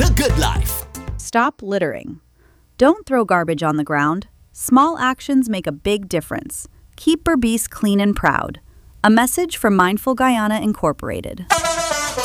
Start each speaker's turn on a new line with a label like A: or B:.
A: The Good Life.
B: Stop littering. Don't throw garbage on the ground. Small actions make a big difference. Keep Berbice clean and proud. A message from Mindful Guyana Incorporated.